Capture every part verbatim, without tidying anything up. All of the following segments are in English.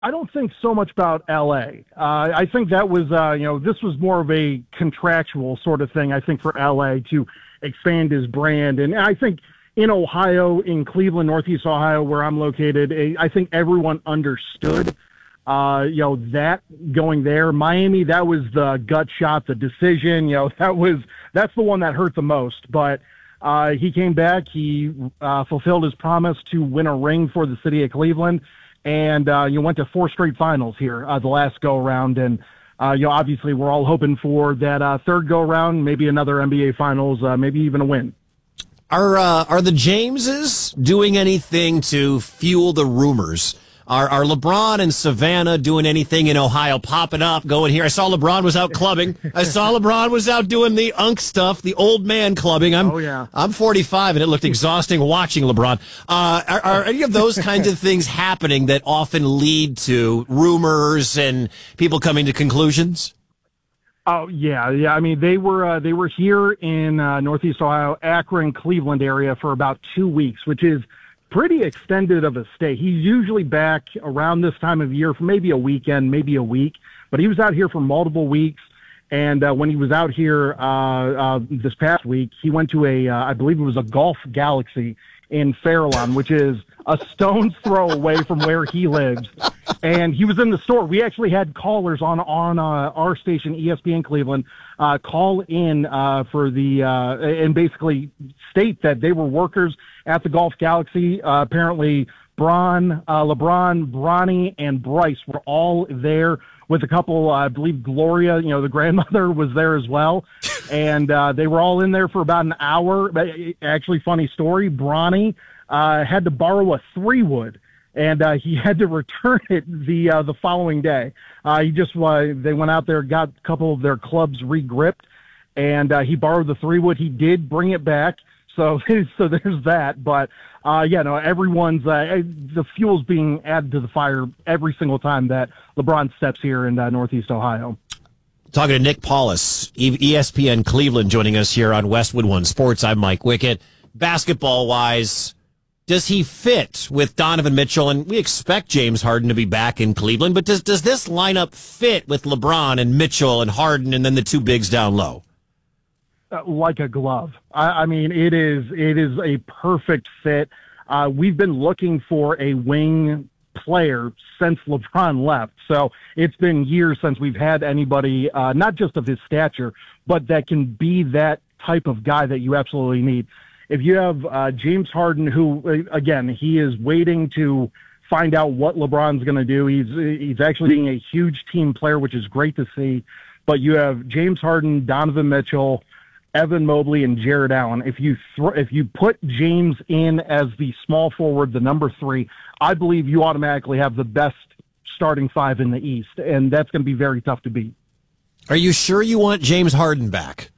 I don't think so much about L A. Uh, I think that was, uh, you know, this was more of a contractual sort of thing, I think, for L A to expand his brand. And I think in Ohio, in Cleveland, Northeast Ohio, where I'm located, I think everyone understood, uh, you know, that going there. Miami, that was the gut shot, the decision, you know, that was, that's the one that hurt the most. But uh, he came back, he uh, fulfilled his promise to win a ring for the city of Cleveland. And uh, you went to four straight finals here uh, the last go-around. And, uh, you know, obviously we're all hoping for that uh, third go-around, maybe another N B A Finals, uh, maybe even a win. Are uh, are the Jameses doing anything to fuel the rumors? Are are LeBron and Savannah doing anything in Ohio, popping up, going here? I saw LeBron was out clubbing. I saw LeBron was out doing the unk stuff, the old man clubbing. I'm, oh, yeah. I'm forty-five, and it looked exhausting watching LeBron. Uh, are, are any of those kinds of things happening that often lead to rumors and people coming to conclusions? Oh yeah, yeah. I mean, they were uh, they were here in uh, Northeast Ohio, Akron, Cleveland area for about two weeks, which is pretty extended of a stay. He's usually back around this time of year for maybe a weekend, maybe a week, but he was out here for multiple weeks. And uh, when he was out here uh, uh, this past week, he went to a, uh, I believe it was a Golf Galaxy in Fairlawn, which is a stone's throw away from where he lives. And he was in the store. We actually had callers on on uh, our station, E S P N Cleveland, uh, call in uh, for the uh, and basically state that they were workers at the Golf Galaxy. Uh, apparently, Bron, uh, LeBron, Bronny, and Bryce were all there with a couple. Uh, I believe Gloria, you know, the grandmother, was there as well, and uh, they were all in there for about an hour. Actually, funny story. Bronny uh, had to borrow a three wood. And uh, he had to return it the uh, the following day. Uh, he just uh, they went out there, got a couple of their clubs re-gripped, and uh, he borrowed the three wood. He did bring it back, so so there's that. But uh, yeah, no, everyone's uh, the fuel's being added to the fire every single time that LeBron steps here in uh, Northeast Ohio. Talking to Nick Paulus, E S P N Cleveland, joining us here on Westwood One Sports. I'm Mike Wickett. Basketball wise, does he fit with Donovan Mitchell? And we expect James Harden to be back in Cleveland, but does does this lineup fit with LeBron and Mitchell and Harden and then the two bigs down low? Uh, like a glove. I, I mean, it is it is a perfect fit. Uh, we've been looking for a wing player since LeBron left, so it's been years since we've had anybody, uh, not just of his stature, but that can be that type of guy that you absolutely need. If you have uh, James Harden, who, again, he is waiting to find out what LeBron's going to do. He's he's actually being a huge team player, which is great to see. But you have James Harden, Donovan Mitchell, Evan Mobley, and Jared Allen. If you th- if you put James in as the small forward, the number three, I believe you automatically have the best starting five in the East, and that's going to be very tough to beat. Are you sure you want James Harden back?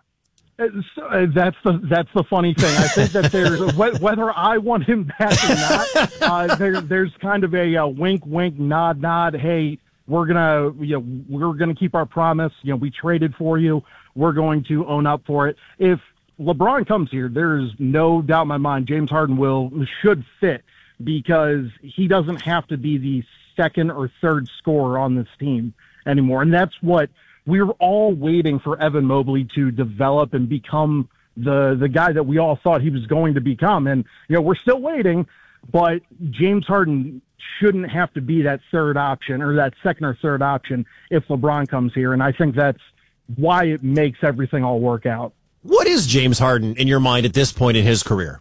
So that's the that's the funny thing. I think that there's whether I want him back or not. Uh, there, there's kind of a, a wink, wink, nod, nod. Hey, we're gonna you know we're gonna keep our promise. You know, we traded for you. We're going to own up for it. If LeBron comes here, there's no doubt in my mind James Harden will should fit because he doesn't have to be the second or third scorer on this team anymore, and that's what. We were all waiting for Evan Mobley to develop and become the the guy that we all thought he was going to become. And, you know, we're still waiting, but James Harden shouldn't have to be that third option or that second or third option if LeBron comes here. And I think that's why it makes everything all work out. What is James Harden in your mind at this point in his career?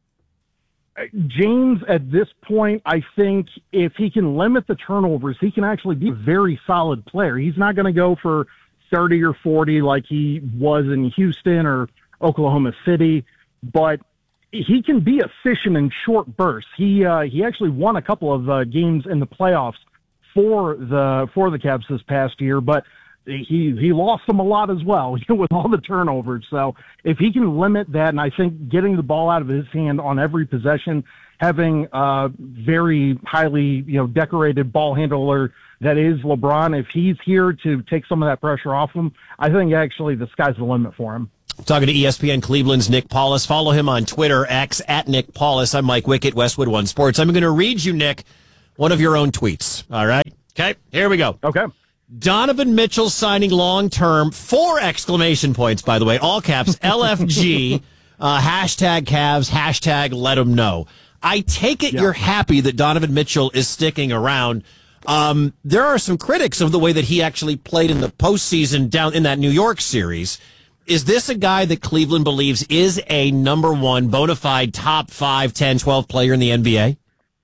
James, at this point, I think if he can limit the turnovers, he can actually be a very solid player. He's not going to go for thirty or forty like he was in Houston or Oklahoma City, but he can be efficient in short bursts. He uh, he actually won a couple of uh, games in the playoffs for the for the Cavs this past year, but he he lost them a lot as well with all the turnovers. So if he can limit that, and I think getting the ball out of his hand on every possession, having a very highly you know decorated ball handler that is LeBron, if he's here to take some of that pressure off him, I think actually the sky's the limit for him. Talking to E S P N Cleveland's Nick Paulus. Follow him on Twitter, X, at Nick Paulus. I'm Mike Wickett, Westwood One Sports. I'm going to read you, Nick, one of your own tweets. All right. Okay. Here we go. Okay. Donovan Mitchell signing long-term, four exclamation points, by the way, all caps, L F G, uh, hashtag Cavs, hashtag let him know. I take it yeah. you're happy that Donovan Mitchell is sticking around. Um, there are some critics of the way that he actually played in the postseason down in that New York series. Is this a guy that Cleveland believes is a number one bona fide top five, ten, twelve player in the N B A?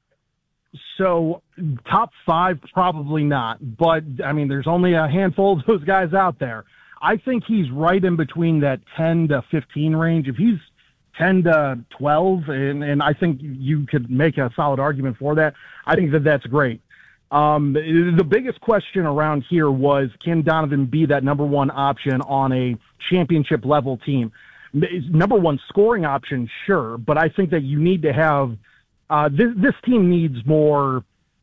So top five, probably not. But, I mean, there's only a handful of those guys out there. I think he's right in between that ten to fifteen range. If he's ten to twelve, and, and I think you could make a solid argument for that, I think that that's great. Um, the biggest question around here was, can Donovan be that number one option on a championship level team? Number one scoring option, sure, but I think that you need to have Uh, this, this team needs more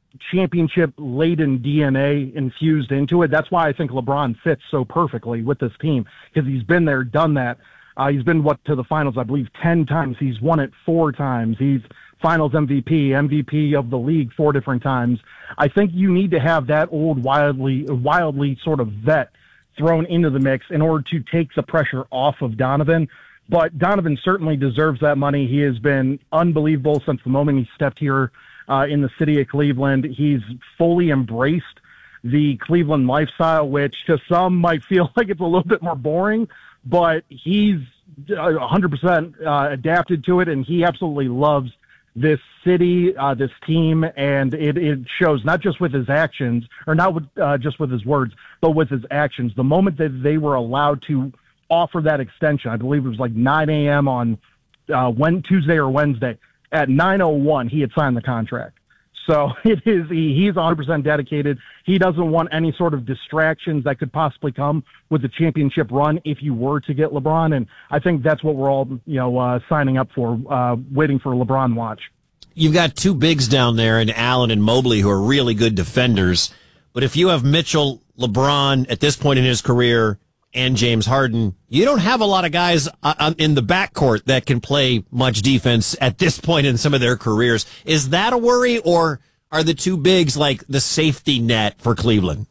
championship-laden D N A infused into it. That's why I think LeBron fits so perfectly with this team, because he's been there, done that. Uh, he's been, what, to the finals, I believe, ten times. He's won it four times. He's finals M V P, M V P of the league four different times. I think you need to have that old, wildly, wildly sort of vet thrown into the mix in order to take the pressure off of Donovan. But Donovan certainly deserves that money. He has been unbelievable since the moment he stepped here uh, in the city of Cleveland. He's fully embraced the Cleveland lifestyle, which to some might feel like it's a little bit more boring, but he's one hundred percent uh, adapted to it, and he absolutely loves this city, uh, this team, and it, it shows not just with his actions, or not with, uh, just with his words, but with his actions. The moment that they were allowed to offer that extension, I believe it was like nine a.m. on uh, when, Tuesday or Wednesday. At nine oh one, he had signed the contract. So it is he, he's one hundred percent dedicated. He doesn't want any sort of distractions that could possibly come with the championship run if you were to get LeBron. And I think that's what we're all you know uh, signing up for, uh, waiting for LeBron watch. You've got two bigs down there in Allen and Mobley who are really good defenders. But if you have Mitchell, LeBron at this point in his career, and James Harden, you don't have a lot of guys uh, in the backcourt that can play much defense at this point in some of their careers. Is that a worry, or are the two bigs like the safety net for Cleveland?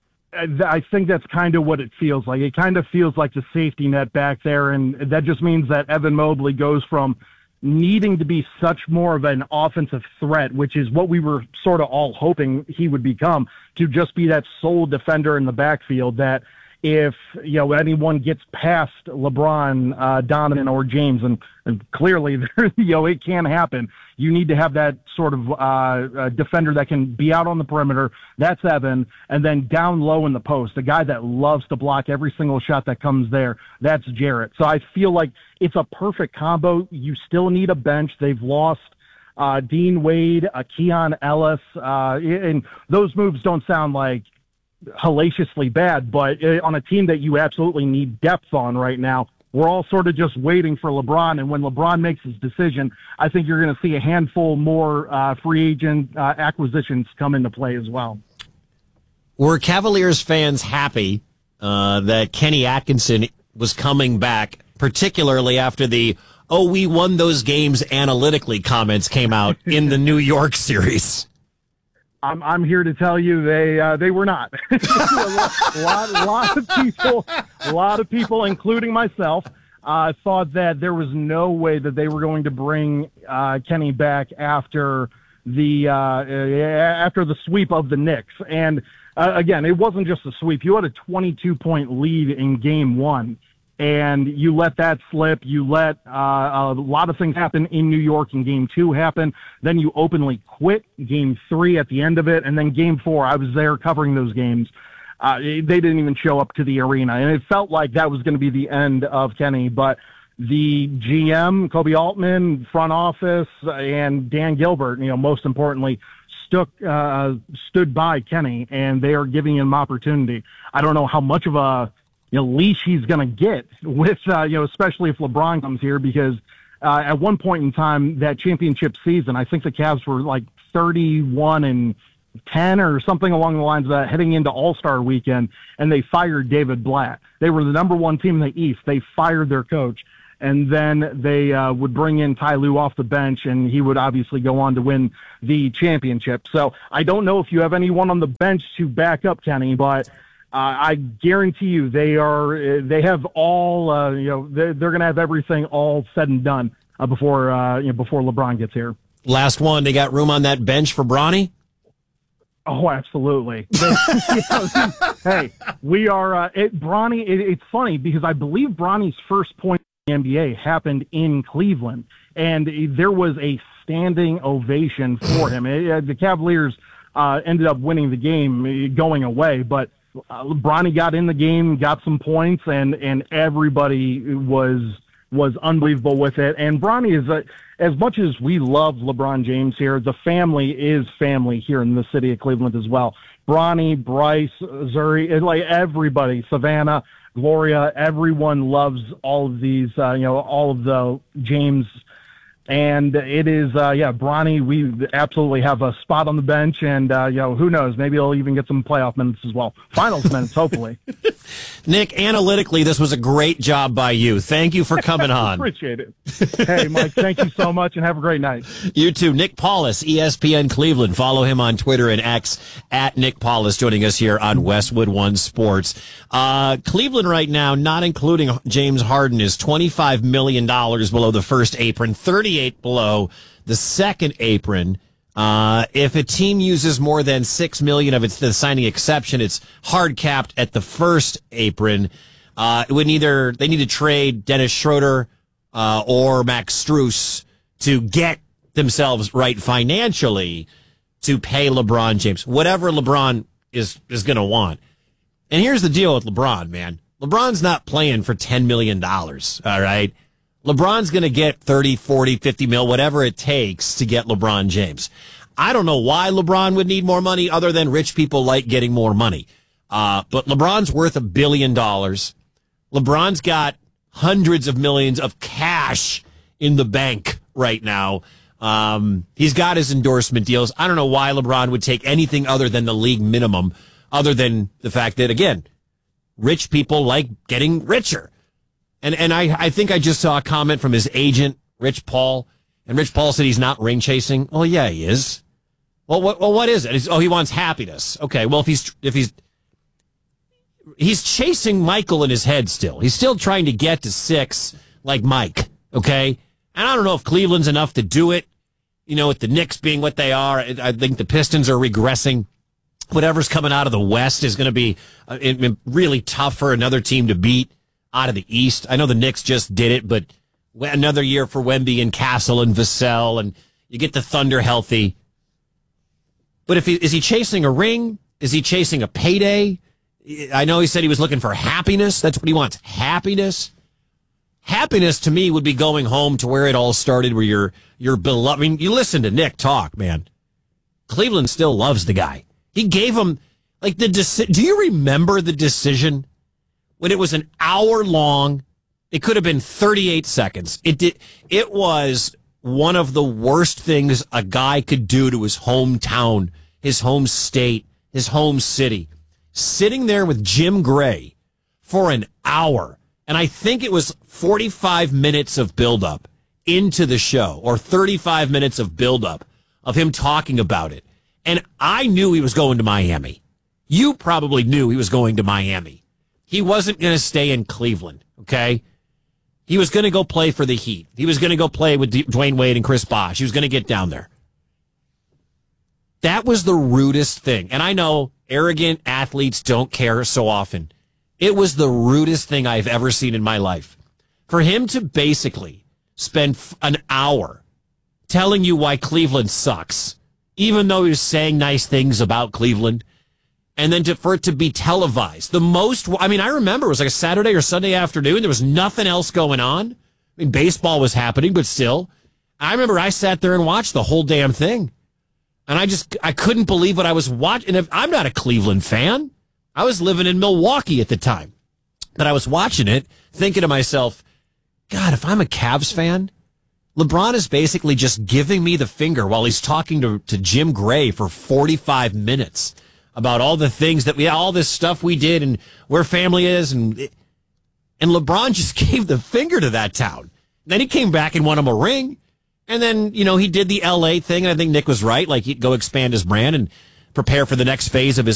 I think that's kind of what it feels like. It kind of feels like the safety net back there, and that just means that Evan Mobley goes from needing to be such more of an offensive threat, which is what we were sort of all hoping he would become, to just be that sole defender in the backfield that if, you know, anyone gets past LeBron, uh, Donovan, or James, and, and clearly, you know, it can happen, you need to have that sort of uh, uh, defender that can be out on the perimeter. That's Evan. And then down low in the post, the guy that loves to block every single shot that comes there, that's Jarrett. So I feel like it's a perfect combo. You still need a bench. They've lost uh, Dean Wade, uh, Keon Ellis, uh, and those moves don't sound like hellaciously bad, but on a team that you absolutely need depth on right now, we're all sort of just waiting for LeBron. And when LeBron makes his decision, I think you're going to see a handful more uh, free agent uh, acquisitions come into play as well. Were Cavaliers fans happy uh, that Kenny Atkinson was coming back, particularly after the, oh, we won those games analytically comments came out in the New York series? I'm I'm here to tell you they uh, they were not. a lot, a lot of people, a lot of people, including myself, uh, thought that there was no way that they were going to bring uh, Kenny back after the uh, after the sweep of the Knicks. And uh, again, it wasn't just a sweep. You had a twenty-two point lead in game one, and you let that slip. You let uh, a lot of things happen in New York, and game two happened. Then you openly quit game three at the end of it. And then game four, I was there covering those games. Uh, they didn't even show up to the arena. And it felt like that was going to be the end of Kenny. But the G M, Kobe Altman, front office, and Dan Gilbert, you know, most importantly, stuck, uh, stood by Kenny, and they are giving him opportunity. I don't know how much of a you know, leash he's going to get with, uh, you know, especially if LeBron comes here, because uh, at one point in time, that championship season, I think the Cavs were like thirty-one and ten or something along the lines of that heading into All-Star weekend, and they fired David Blatt. They were the number one team in the East. They fired their coach. and then they uh, would bring in Ty Lue off the bench, and he would obviously go on to win the championship. So I don't know if you have anyone on the bench to back up Kenny, but uh, I guarantee you they are they have all uh, you know they're, they're going to have everything all said and done uh, before uh, you know before LeBron gets here. Last one, they got room on that bench for Bronny? Oh, absolutely. Hey, we are uh, it, Bronny. It, it's funny because I believe Bronny's first point in the N B A happened in Cleveland, and there was a standing ovation for him. It, uh, the Cavaliers uh, ended up winning the game, going away, but uh, Bronny got in the game, got some points, and and everybody was was unbelievable with it. And Bronny is a as much as we love LeBron James here, the family is family here in the city of Cleveland as well. Bronny, Bryce, Zuri, like everybody, Savannah, Gloria, everyone loves all of these, uh, you know, all of the James. And it is, uh, yeah, Bronny, we absolutely have a spot on the bench. And, uh, you know, who knows? Maybe he'll even get some playoff minutes as well. Finals minutes, hopefully. Nick, analytically, this was a great job by you. Thank you for coming on. Appreciate it. Hey, Mike, thank you so much, and have a great night. You too. Nick Paulus, E S P N Cleveland. Follow him on Twitter and X, at Nick Paulus, joining us here on Westwood One Sports. Uh, Cleveland right now, not including James Harden, is twenty-five million dollars below the first apron, thirty-eight below the second apron. Uh, if a team uses more than six million of its the signing exception, it's hard capped at the first apron. Uh, it would either, they need to trade Dennis Schroeder, uh, or Max Strus to get themselves right financially to pay LeBron James, whatever LeBron is, is going to want. And here's the deal with LeBron, man. LeBron's not playing for ten million dollars. All right. LeBron's going to get thirty, forty, fifty mil, whatever it takes to get LeBron James. I don't know why LeBron would need more money other than rich people like getting more money. Uh, but LeBron's worth a billion dollars. LeBron's got hundreds of millions of cash in the bank right now. Um, he's got his endorsement deals. I don't know why LeBron would take anything other than the league minimum, other than the fact that, again, rich people like getting richer. And and I, I think I just saw a comment from his agent, Rich Paul, and Rich Paul said he's not ring chasing. Well, yeah, he is. Well, what well, what is it? He's, oh, he wants happiness. Okay, well, if he's if he's he's chasing Michael in his head still. He's still trying to get to six like Mike. Okay, and I don't know if Cleveland's enough to do it. You know, with the Knicks being what they are, I think the Pistons are regressing. Whatever's coming out of the West is going to be uh, really tough for another team to beat. Out of the East. I know the Knicks just did it, but another year for Wemby and Castle and Vassell, and you get the Thunder healthy. But if he, is he chasing a ring? Is he chasing a payday? I know he said he was looking for happiness. That's what he wants. Happiness. Happiness to me would be going home to where it all started, where you're, you're beloved. I mean, you listen to Nick talk, man. Cleveland still loves the guy. He gave him, like, the decision. Do you remember the decision? When it was an hour long, it could have been thirty-eight seconds. It did. It was one of the worst things a guy could do to his hometown, his home state, his home city. Sitting there with Jim Gray for an hour. And I think it was forty-five minutes of buildup into the show, or thirty-five minutes of buildup of him talking about it. And I knew he was going to Miami. You probably knew he was going to Miami. He wasn't going to stay in Cleveland, okay? He was going to go play for the Heat. He was going to go play with D- Dwayne Wade and Chris Bosh. He was going to get down there. That was the rudest thing. And I know arrogant athletes don't care so often. It was the rudest thing I've ever seen in my life. For him to basically spend f- an hour telling you why Cleveland sucks, even though he was saying nice things about Cleveland, and then to, for it to be televised. The most, I mean, I remember it was like a Saturday or Sunday afternoon. There was nothing else going on. I mean, baseball was happening, but still. I remember I sat there and watched the whole damn thing. And I just, I couldn't believe what I was watching. And if, I'm not a Cleveland fan. I was living in Milwaukee at the time. But I was watching it, thinking to myself, God, if I'm a Cavs fan, LeBron is basically just giving me the finger while he's talking to, to Jim Gray for forty-five minutes. About all the things that we, all this stuff we did and where family is. And it, And LeBron just gave the finger to that town. Then he came back and won him a ring. And then, you know, he did the L A thing. And I think Nick was right. Like, he'd go expand his brand and prepare for the next phase of his